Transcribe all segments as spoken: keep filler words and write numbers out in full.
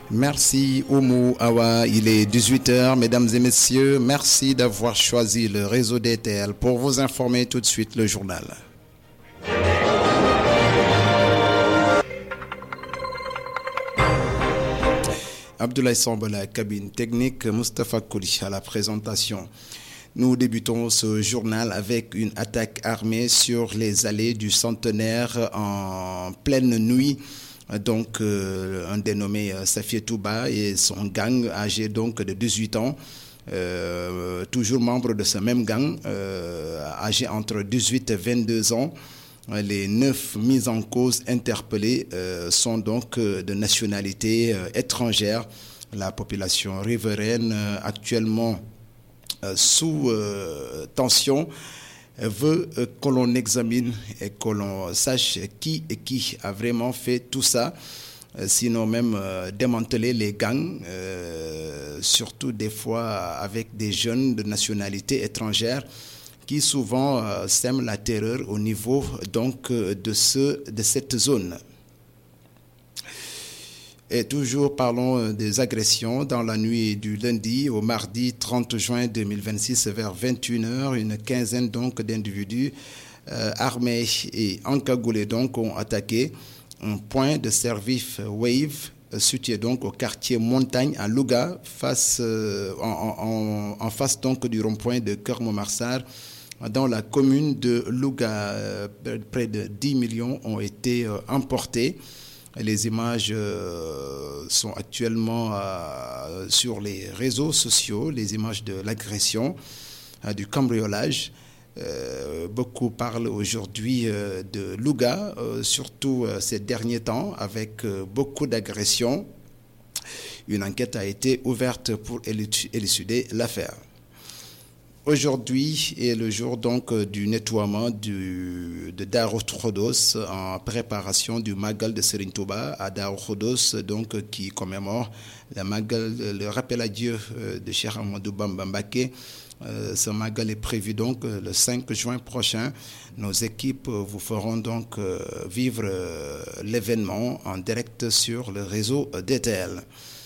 Merci Oumou Awa, il est dix-huit heures, mesdames et messieurs, merci d'avoir choisi le réseau D T L pour vous informer tout de suite le journal. Abdoulaye Samb à la cabine technique, Moustapha Kouli à la présentation. Nous débutons ce journal avec une attaque armée sur les allées du Centenaire en pleine nuit. Donc, euh, un dénommé euh, Safié Touba et son gang âgé donc de dix-huit ans, euh, toujours membre de ce même gang, euh, âgé entre dix-huit et vingt-deux ans. Les neuf mises en cause interpellées euh, sont donc euh, de nationalité euh, étrangère. La population riveraine euh, actuellement euh, sous euh, tension veut que l'on examine et que l'on sache qui et qui a vraiment fait tout ça, sinon même euh, démanteler les gangs, euh, surtout des fois avec des jeunes de nationalité étrangère qui souvent euh, sèment la terreur au niveau donc de, ce, de cette zone. Et toujours parlons des agressions. Dans la nuit du lundi au mardi trente juin deux mille vingt-six vers vingt et une heures, une quinzaine donc d'individus euh, armés et encagoulés donc ont attaqué un point de service Wave situé donc au quartier Montagne à Louga, face, euh, en, en, en face donc du rond-point de Keur Momar-Sarr. Dans la commune de Louga, euh, près de dix millions ont été euh, emportés. Les images euh, sont actuellement euh, sur les réseaux sociaux, les images de l'agression, euh, du cambriolage. Euh, beaucoup parlent aujourd'hui euh, de Louga, euh, surtout euh, ces derniers temps, avec euh, beaucoup d'agressions. Une enquête a été ouverte pour élucider l'affaire. Aujourd'hui est le jour donc du nettoiement du, de Darou Khoudoss en préparation du Magal de Serigne Touba à Darou Khoudoss, donc qui commémore le Magal, le rappel à Dieu de Cheikh Ahmadou Bamba Mbacké. Euh, ce Magal est prévu donc le cinq juin prochain. Nos équipes vous feront donc euh, vivre euh, l'événement en direct sur le réseau D T L.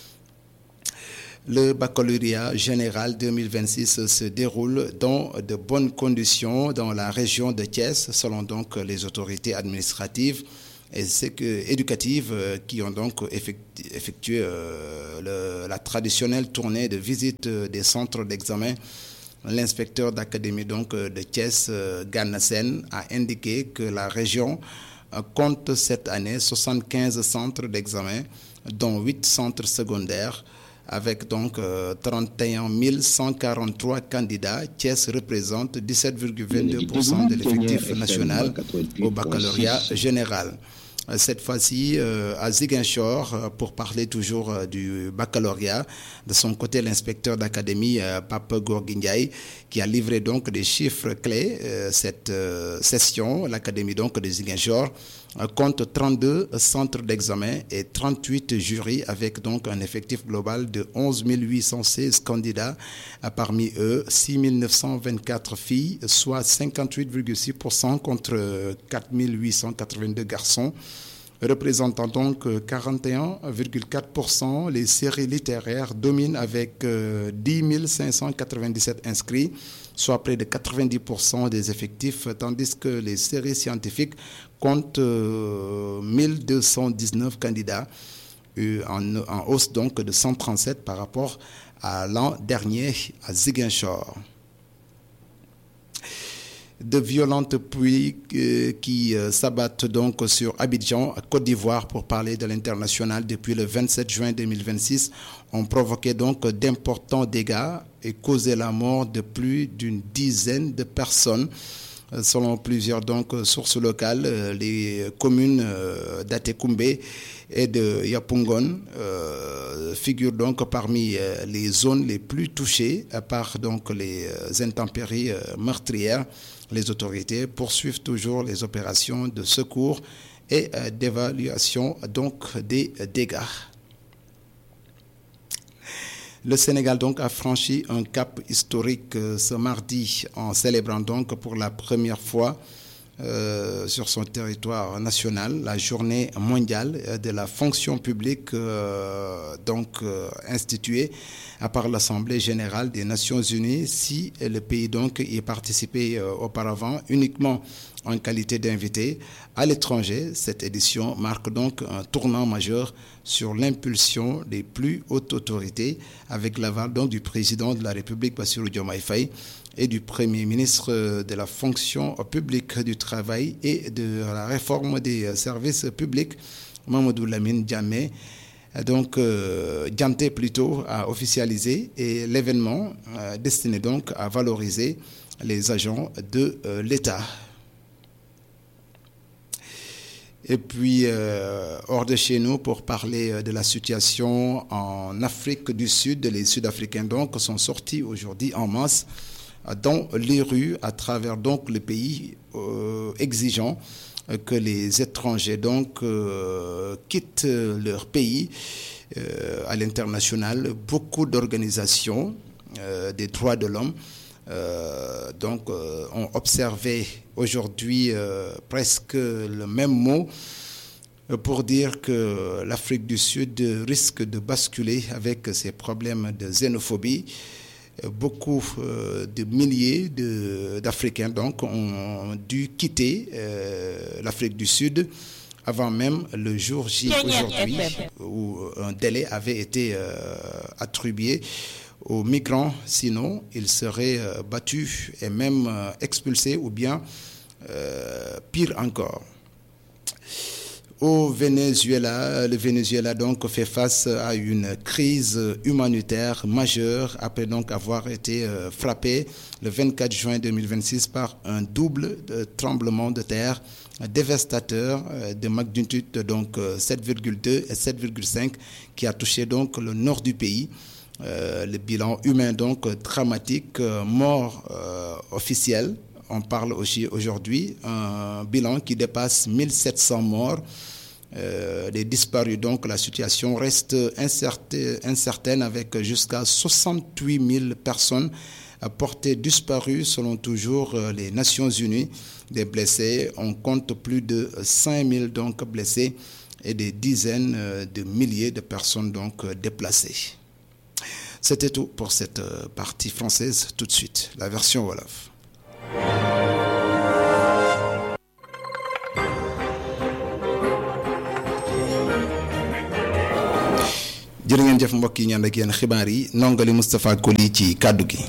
Le baccalauréat général deux mille vingt-six se déroule dans de bonnes conditions dans la région de Thiès, selon donc les autorités administratives et éducatives qui ont donc effectué euh, le, la traditionnelle tournée de visite des centres d'examen. L'inspecteur d'académie donc de Thiès, Gana Sène, a indiqué que la région compte cette année soixante-quinze centres d'examen, dont huit centres secondaires. Avec donc euh, trente et un mille cent quarante-trois candidats, Thiès représente dix-sept virgule vingt-deux pour cent de l'effectif national au baccalauréat général. Cette fois-ci, euh, à Ziguinchor, pour parler toujours euh, du baccalauréat. De son côté, l'inspecteur d'académie, euh, Pape Gorgui Ndiaye, qui a livré donc des chiffres clés. Euh, cette euh, session, l'académie donc de Ziguinchor, euh, compte trente-deux centres d'examen et trente-huit jurys, avec donc un effectif global de onze mille huit cent seize candidats. Euh, parmi eux, six mille neuf cent vingt-quatre filles, soit cinquante-huit virgule six pour cent contre quatre mille huit cent quatre-vingt-deux garçons. Représentant donc quarante et un virgule quatre pour cent, les séries littéraires dominent avec euh, dix mille cinq cent quatre-vingt-dix-sept inscrits, soit près de quatre-vingt-dix pour cent des effectifs, tandis que les séries scientifiques comptent euh, mille deux cent dix-neuf candidats, euh, en, en hausse donc de cent trente-sept par rapport à l'an dernier à Ziguinchor. De violentes pluies euh, qui euh, s'abattent donc sur Abidjan, Côte d'Ivoire, pour parler de l'international depuis le vingt-sept juin deux mille vingt-six, ont provoqué donc d'importants dégâts et causé la mort de plus d'une dizaine de personnes. Euh, selon plusieurs donc sources locales, euh, les communes euh, d'Atekoumbe et de Yapungon euh, figurent donc parmi euh, les zones les plus touchées par donc les euh, intempéries euh, meurtrières. Les autorités poursuivent toujours les opérations de secours et euh, d'évaluation donc des dégâts. Le Sénégal donc a franchi un cap historique euh, ce mardi en célébrant donc pour la première fois euh, sur son territoire national la journée mondiale de la fonction publique euh, donc euh, instituée par l'Assemblée générale des Nations Unies si le pays donc y participait euh, auparavant uniquement en qualité d'invité à l'étranger. Cette édition marque donc un tournant majeur sur l'impulsion des plus hautes autorités avec l'aval donc du président de la République Bassirou Diomaye Faye et du Premier ministre de la fonction publique du travail et de la réforme des services publics Mamadou Lamine Diamé. Donc, euh, Dianté plutôt a officialisé et l'événement euh, destiné donc à valoriser les agents de euh, l'État. Et puis, euh, hors de chez nous, pour parler de la situation en Afrique du Sud, les Sud-Africains donc sont sortis aujourd'hui en masse dans les rues à travers donc le pays, euh, exigeant que les étrangers donc euh, quittent leur pays euh, à l'international. Beaucoup d'organisations euh, des droits de l'homme euh, donc euh, ont observé aujourd'hui euh, presque le même mot pour dire que l'Afrique du Sud risque de basculer avec ses problèmes de xénophobie. Beaucoup euh, de milliers de, d'Africains donc ont dû quitter euh, l'Afrique du Sud avant même le jour J aujourd'hui où un délai avait été euh, attribué aux migrants, sinon ils seraient euh, battus et même euh, expulsés ou bien euh, pire encore. Au Venezuela, le Venezuela donc fait face à une crise humanitaire majeure après donc avoir été euh, frappé le vingt-quatre juin deux mille vingt-six par un double euh, tremblement de terre dévastateur euh, de magnitude donc euh, sept virgule deux et sept virgule cinq qui a touché donc le nord du pays. Euh, le bilan humain donc dramatique, euh, mort euh, officiel. On parle aussi aujourd'hui un bilan qui dépasse mille sept cents morts. Euh, des disparus, donc la situation reste incertaine, incertaine avec jusqu'à soixante-huit mille personnes portées disparues selon toujours les Nations Unies. Des blessés, on compte plus de cinq mille donc blessés et des dizaines de milliers de personnes donc déplacées. C'était tout pour cette partie française. Tout de suite, la version Wolof. jërë ngeen jëf mbokk yi ñaan ak yéen xibaar yi nongali Moustapha Koli ci kàddu gi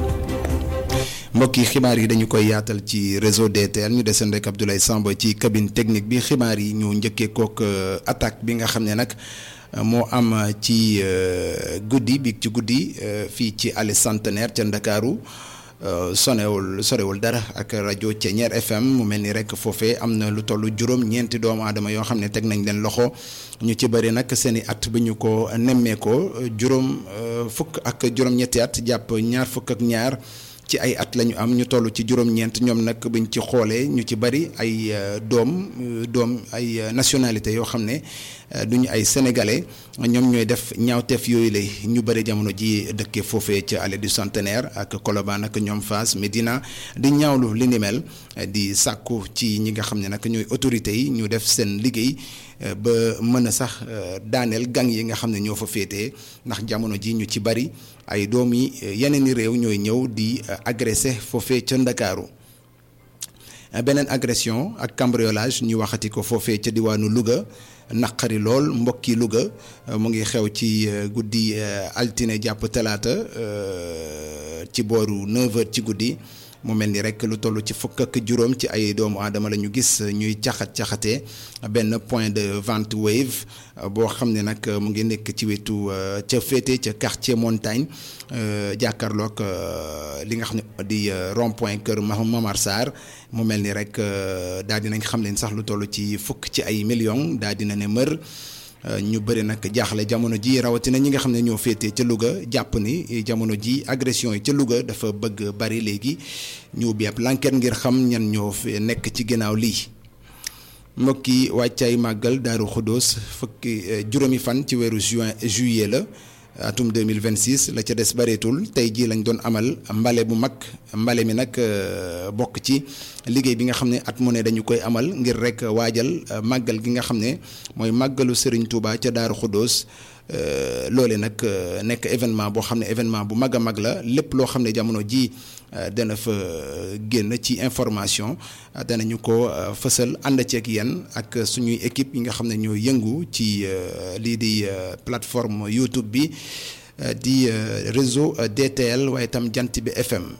mbokk yi xibaar yi dañu koy yaatal ci réseau D T L ñu deseen rek Abdoulaye Samb ci cabine technique bi xibaar yi ñu njëkkee kook attaque bi nga xam ne nag moo am ci guddi bi ci guddi fii ci allée Centenaire ca Ndakaaru sonewul sorewul dara ak rajo Thiéniere F M mu mel ni rek foofee am na lu toll juróom ñeenti doomu aadama yoo xam ne teg nañ leen loxo ñu ci bëri nag seen i at bi ñu ko nemmeekoo juróom fukk ak juróom-ñetti at jàpp ñaar fukk ak ñaar ci ay at la ñu am ñu toll ci juróom-ñeent ñoom nag buñ ci xoolee ñu ci bëri ay doom doom ay nationalité yoo xam ne duñu ay sénégalais ñoom ñooy def ñaawteef yooyu lay ñu bëri jamono ji dëkkee foofee ca allée du Centenaire ak Colobane ak ñoom Fass Médina di ñaawlu li ni mel di sàkku ci ñi nga xam ne nag ñooy autorités yi ñu def seen liggéey ba mën a sax daaneel gang yi nga xam ne ñoo fa féetee ndax jamono ji ñu ci bëri ay doom yi yeneen i réew ñooy ñëw di agressé foofee ca Ndakaaru beneen agression ak cambriolage ñu waxati ko foofee ca diwaanu Louga naqari lool mbokki Louga mu ngi xew ci guddi altine jàpp talaata ci booru neuf heures ci guddi mu mel ni rek lu toll ci fukk ak juróom ci ay doomu aadama la ñu gis ñuy caxat-caxatee benn point de vente Wave boo xam ne nag mu ngi nekk ci wetu ca féete ca quartier Montagne jàkkaarloog li nga xam ne di rond point kër Mamar Sarr mu mel ni rek daal dinañ xam leen sax lu toll ci fukk ci ay millions daal dina ne mër ñu bëri nag jaaxle jamono ji rawatina ñi nga xam ne ñoo féetee ca Louga jàpp ni jamono ji agression yi ca Louga dafa bëgg bari léegi ñu ubbi ab l'enquête ngir xam ñan ñoo fi nekk ci ginnaaw lii. mbokki wàccaay màggal Daaru Xuddoos fukki juróomi fan ci weeru juin juillet la atum deux mille vingt-six la ca des bareetul tey jii lañ doon amal mbale bu mag mbale mi nag bokk ci liggéey bi nga xam ne at mu ne dañu koy amal ngir rek waajal màggal gi nga xam ne mooy màggalu Serigne Touba ca Daaru Xuddoos loole nag nekk événement boo xam ne événement bu mag a mag la lépp loo xam ne jamono ji dana fa génn ci information danañu ko fësal ànd ceeg yéen ak suñuy équipe yi nga xam ne ñoo yëngu ci lii di plateforme YouTube bi di réseau D T L waaye itam jant bi F M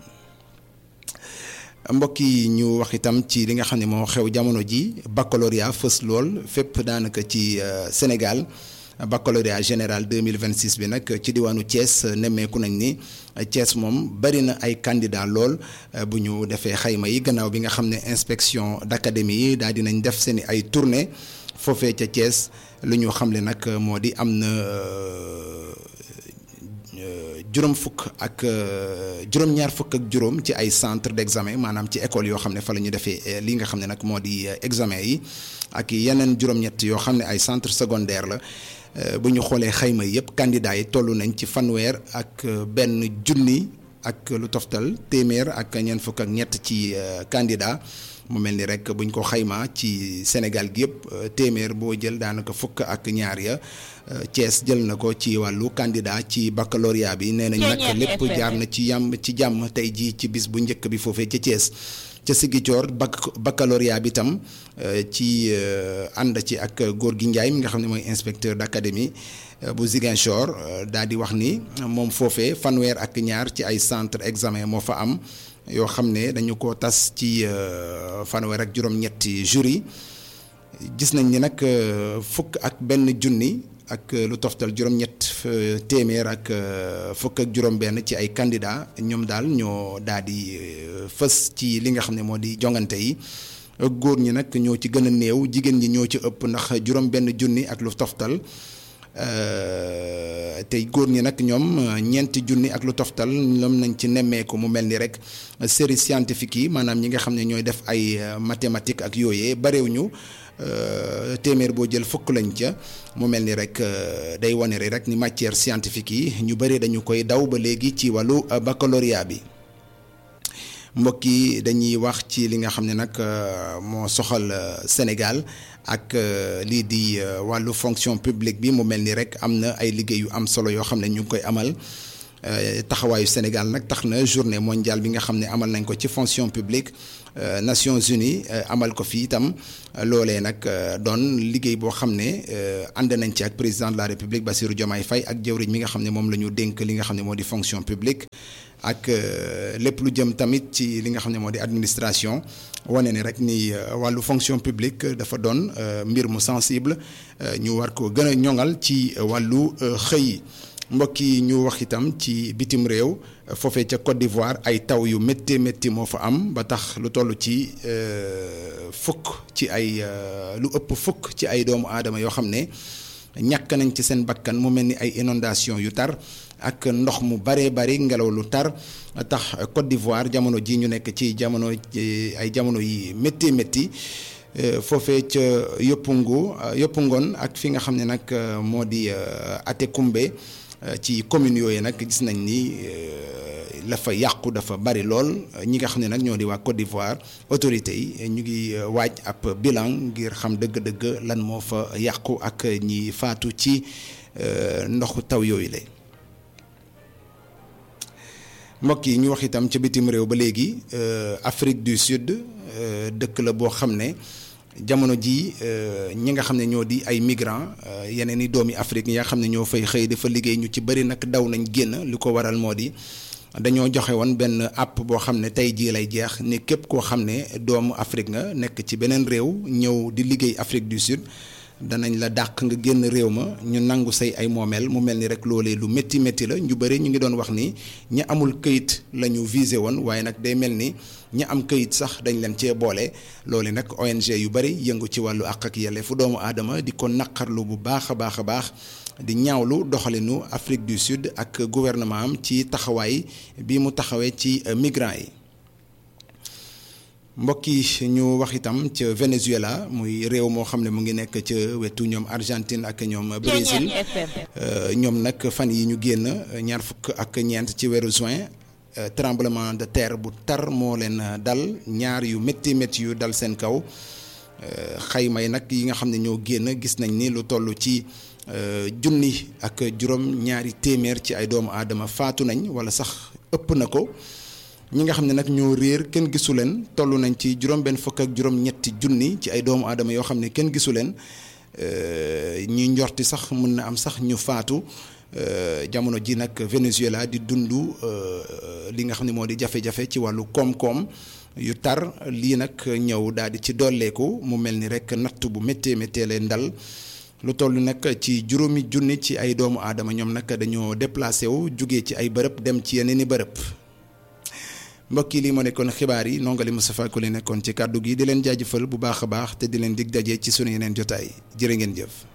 mbokk yi ñu wax itam ci li nga xam ne moo xew jamono ji baccalauréat fës lool fépp daanaka ci Sénégal. baccalauréat général deux mille vingt-six bi nag ci diwaanu Thiès nemmeeku nañ ni Thiès moom bari na ay candidats lool bu ñu defee xayma yi gannaaw bi nga xam ne inspection d'académie yi daal dinañ def seen i ay tournée foofee ca Thiès lu ñu xamle nag moo di am na juróom fukk ak juróom-ñaar fukk ak juróom ci ay centre d'examen maanaam ci école yoo xam ne fa la ñu defee li nga xam ne nag moo di examen yi ak yeneen juróom-ñett yoo xam ne ay centre secondaire la bu ñu xoolee xayma yëpp candidats yi toll nañ ci fanweer ak benn junni ak lu toftal téeméer ak ñeent fukk ak ñett ci candidat mu mel ni rek buñ ko xaymaa ci Sénégal gi yëpp téeméer boo jël daanaka fukk ak ñaar ya Thiès jël na ko ci wàllu candidat ci baccalauréat bi nee nañ nag lépp jaar na ci yàmm ci jàmm tey jii ci bis bu njëkk bi foofee ca Thiès ca Ziguinchor baccalauréat bi tam ci ànd ci ak góor gi Ndiaye mi nga xam ne mooy inspecteur d'académie bu Ziguinchor daal di wax ni moom foofee fanweer ak ñaar ci ay centre examen moo fa am yoo xam ne dañu ko tas ci fanweer ak juróom-ñetti jury gis nañ ni nag fukk ak benn junni ak lu toftal juróom-ñett téeméer ak fukk ak juróom-benn ci ay candidats ñoom daal ñoo daal di fës ci li nga xam ne moo di jongante yi góor ñi nag ñoo ci gën a néew jigéen ñi ñoo ci ëpp ndax juróom-benn junni ak lu toftal tey góor ñi nag ñoom ñeenti junni ak lu toftal ñoom nañ ci nemmeeku mu mel ni rek série scientifique yi maanaam ñi nga xam ne ñooy def ay mathématiques ak yooyee barewuñu téeméer boo jël fukk lañ ca mu mel ni rek day wane rek ni matière scientifique yi ñu bëri dañu koy daw ba léegi ci wàllu baccalauréat bi mbokk yi dañuy wax ci li nga xam ne nag moo soxal Sénégal ak lii di wàllu fonction publique bi mu mel ni rek am na ay liggéey yu am solo yoo xam ne ñu ngi koy amal taxawaayu Sénégal nag tax na journée mondiale bi nga xam ne amal nañ ko ci fonction publique Nations Unies amal ko fii itam loolee nag doon liggéey boo xam ne ànd nañ ci ak président de la République Bassirou Diomaye Faye ak jëwriñ mi nga xam ne moom la ñu dénk li nga xam ne moo di fonction publique ak lépp lu jëm tamit ci li nga xam ne moo di administration wane ne rek ni wàllu fonction publique dafa doon mbir mu sensible ñu war ko gën a ñoŋal ci wàllu xëy mbokk yi ñu wax itam ci bitim réew foofee ca Côte d'Ivoire ay taw yu métti métti moo fa am ba tax lu toll ci fukk ci ay lu ëpp fukk ci ay doomu aadama yoo xam ne ñàkk nañ ci seen bakkan mu mel ni ay inondation yu tar ak ndox mu baree bari ngelaw lu tar tax Côte d'Ivoire jamono ji ñu nekk ci jamono ay jamono yi métti métti foofee ca Yoppungu Yoppungon ak fi nga xam ne nag moo di Atekumbe ci commune yooyu nag gis nañ ni la fa yàqu dafa bari lool ñi nga xam ne nag ñoo di waa Côte d'Ivoire autorités yi ñu ngi waaj ab bilan ngir xam dëgg-dëgg lan moo fa yàqu ak ñi faatu ci ndoxu taw yooyu la mbokk yi ñu wax itam ca bitim réew ba léegi Afrique du Sud dëkk la boo xam ne jamono ji ñi nga xam ne ñoo di ay migrants yeneen i doomi Afrique yi nga xam ne ñoo fay xëy dafa liggéey ñu ci bëri nag daw nañ génn li ko waral moo di dañoo joxe woon benn app boo xam ne tey jii lay jeex ni képp koo xam ne doomu Afrique nga nekk ci beneen réew ñëw di liggéey Afrique du Sud danañ la dàq nga génn réew ma ñu nangu say ay moomeel mu mel ni rek loolee lu métti métti la ñu bëri ñu ngi doon wax ni ñi amul këyit la ñu visé woon waaye nag day mel ni ñi am këyit sax dañ leen cee boole loole nag O N G yu bëri yëngu ci wàllu àq ak yelleefu doomu aadama di ko naqarlu bu baax a baax a baax di ñaawlu doxalinu Afrique du Sud ak gouvernement am ci taxawaay bi mu taxawee ci migrants yi mbokk yi ñu wax itam ca Venezuela muy réew moo xam ne mu ngi nekk ca wetu ñoom Argentine ak ñoom Brésil ñoom nag fan yi ñu génn ñaar fukk ak ñeent ci weeru juin tremblement de terre bu tar moo leen dal ñaar yu métti métti yu dal seen kaw xayma yi nag yi nga xam ne ñoo génn gis nañ ni lu toll ci junni ak juróom ñaari téeméer ci ay doomu aadama faatu nañ wala sax ëpp na ko ñi nga xam ne nag ñoo réer kenn gisu leen toll nañ ci juróom benn fukk ak juróom ñetti junni ci ay doomu aadama yoo xam ne kenn gisu leen ñi njorti sax mën na am sax ñu faatu jamono ji nag Venezuela di dund li nga xam ne moo di jafe-jafe ci wàllu koom-koom yu tar lii nag ñëw daal di ci dolleeku mu mel ni rek natt bu méttee méttee leen dal lu toll nag ci juróomi junni ci ay doomu aadama ñoom nag dañoo déplacé wu jugee ci ay bërëb dem ci yeneen i bërëb mbokk yi lii moo nekkoon xibaar yi nongali Moustapha Koli nekkoon ci kàddu gi di leen jaajëfal bu baax a baax te di leen dig daje ci sunu yeneen jotaay jërë ngeen jëf.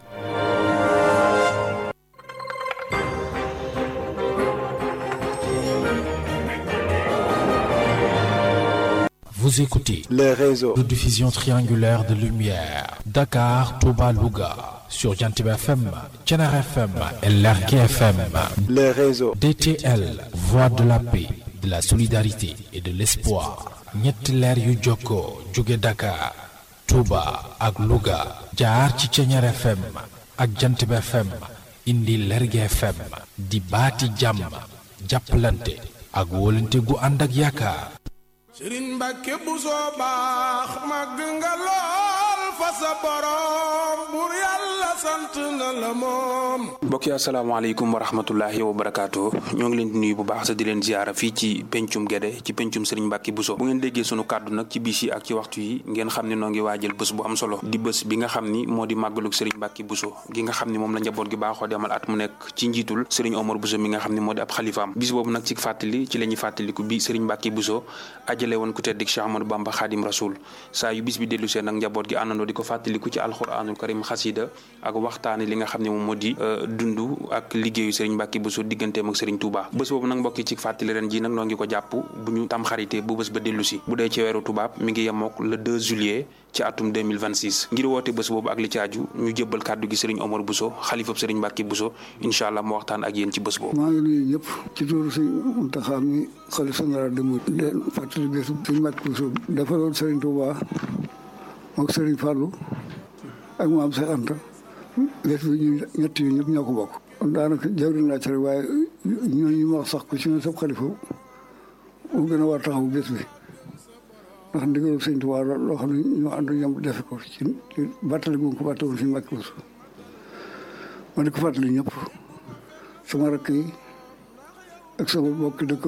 Vous écoutez le réseau de diffusion triangulaire de lumière Dakar, Touba, Louga sur Jantib F M, Thiénaba F M et Lergui F M. le réseau D T L, voix de la paix, de la solidarité et de l'espoir. ñetti leer yu jokkoo jóge Dakar, Touba ak Louga jaar ci Thiénaba F M ak Jantib F M indi Lergui F M di baati jàmm jàppalante ak wóolante gu ànd ak yaakaar. Sëriñ Mbàkke Buso baax màgg nga lool fa sa borom bur yàlla sant na la moom. mbokk yi asalaamaaleykum wa rahmatullahi wa barakaatu ñoo ngi leen di nuyu bu baax sa di leen ziyaara fii ci pencum Guédé ci pencum Sëriñ Mbàkke Buso bu ngeen déggee sunu kàddu nag ci bis yi ak ci waxtu yi ngeen xam ne noo ngi waajal bés bu am solo di bés bi nga xam ni moo di màggalug Sëriñ Mbàkke Buso gi nga xam ni moom la njaboot gi baaxoo demal at mu nekk ci njiitul Sëriñ Omar Buso mi nga xam ni moo di ab xalifaam bis boobu nag ci fàttali ci la ñuy fàttaliku bi Sëriñ Mbàkke Buso ajale woon ku tedd Cheikh Ahmadou Bamba Khadim Rasoul saa yu bis bi dellu seen nag njaboot gi àndandoo di ko fàttaliku ci alxuraanul karim xasida ak waxtaane li nga xam ne moom moo di dund ak liggéeyu Serigne Mbacke Bousso digganteem ak Serigne Touba bés boobu nag mbokki ci fàttali ren ji nag noo ngi ko jàpp bu ñu tam xarité bu bés ba dellu si bu dee ci weeru tubaab mi ngi yemook le deux juillet ci atum deux mille vingt-six ngir woote bés boobu ak li ci aju ñu jébbal kàddu gi Serigne Omar Bousso xalifab Serigne Mbacke Bousso incha allah mu waxtaan ak yéen ci bés boobu. maa ngi nuyu ñëpp ci turu Serigne Mountakha mi xalifa général des mourides leen fàttali bés Serigne Mbacke Bousso dafa doon Serigne Touba mook Serigne Fallou ak maam Cheikh Anta bés bi ñu ñett yi ñëpp ñoo ko bokk. daanaka jawri naa ci rek waaye ñooñu ma wax sax ko ci ne sab xalifa mu gën a war taxaw bés bi ndax ndigalu Sëñ Tuubaa loo xam ne ñoo ànd ñoom defe ko ci ci bàttali bu ko bàttali woon si Mbàkke Buso ma di ko fàttali ñëpp sama rakk yi ak sama bokk dëkk